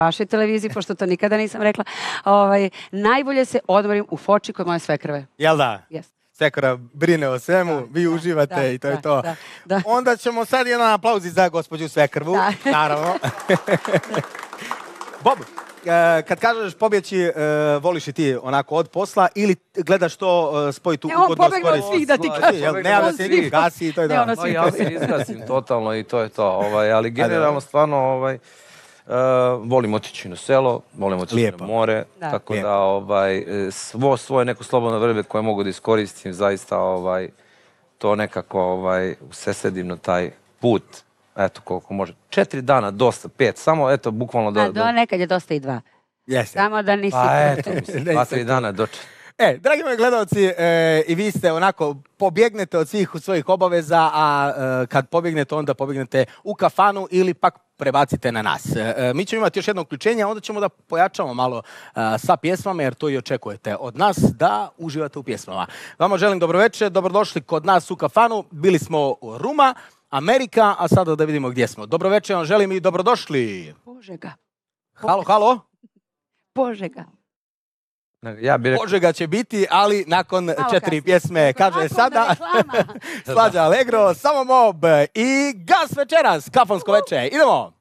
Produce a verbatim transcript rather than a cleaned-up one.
vašoj televiziji, pošto to nikada nisam rekla, ovaj, najbolje se odmorim u Foči kod moje svekrve. Jel da? Yes. Svekra brine o svemu, da, vi da, uživate da, i to da, je to. Da, da. Onda ćemo sad jedan aplauzi za gospođu Svekrvu, da. naravno. Bob, kad kažeš pobjeći, voliš i ti onako od posla ili gledaš to spojiti ugodno s koristim? Ne, on pobjegao svih da ti kažem. Ne javlja se njih gasi i to je da. No, ja se izgasim totalno i to je to. Ovaj, ali generalno stvarno ovaj, uh, volim otići na selo, volim otići Lijepo. na more, da. tako Lijepo. da ovaj, svo svoje neko slobodno vreme koje mogu da iskoristim, zaista ovaj, to nekako ovaj, usesedim na taj put. Eto, koliko može. Četiri dana, dosta, pet, samo, eto, bukvalno da... A do nekad je dosta i dva. Jeste. Samo da nisi... Pa eto, mislim, dva, tri dana doče. E, dragi moji gledalci, e, i vi ste onako, pobjegnete od svih svojih obaveza, a e, kad pobjegnete, onda pobjegnete u kafanu ili pak prebacite na nas. E, mi ćemo imati još jedno uključenje, onda ćemo da pojačamo malo a, sa pjesmama, jer to i očekujete od nas, da uživate u pjesmama. Vama želim dobroveče, dobrodošli kod nas u kafanu, bili smo u Ruma, Amerika, a sada da vidimo gdje smo. Dobroveče vam želim i dobrodošli. Požega. Halo, halo? Požega. Ja bi rekao... Požega će biti, ali nakon Malo četiri kasnije. pjesme, kaže nakon sada Slađa Allegro, Samo Mob i Gas večeras, kafansko večer. Idemo!